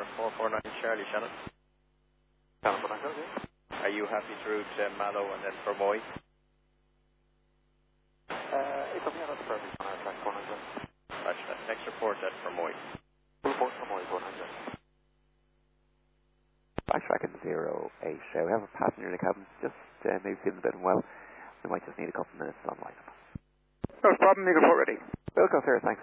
449 Charlie, Shannon. Shannon, what I go, yeah? Are you happy to route Mallow and then Fermoy? It's okay, that's perfect on our track 490. Roger that. Next report at Fermoy. Report Fermoy 490. Backtracking 08. We have a passenger in the cabin, just maybe feeling a bit unwell. We might just need a couple of minutes on line up. No problem, you report ready. Wilco, sir, thanks.